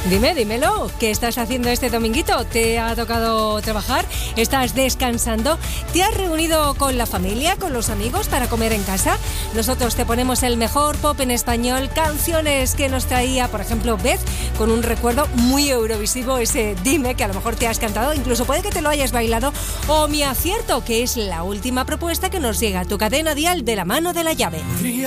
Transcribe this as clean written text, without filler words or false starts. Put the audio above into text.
Dímelo, ¿qué estás haciendo este dominguito? ¿Te ha tocado trabajar? ¿Estás descansando? ¿Te has reunido con la familia, con los amigos para comer en casa? Nosotros te ponemos el mejor pop en español, canciones que nos traía, por ejemplo, Beth, con un recuerdo muy eurovisivo, ese Dime, que a lo mejor te has cantado, incluso puede que te lo hayas bailado, o Mi Acierto, que es la última propuesta que nos llega a tu cadena dial de la mano de la llave.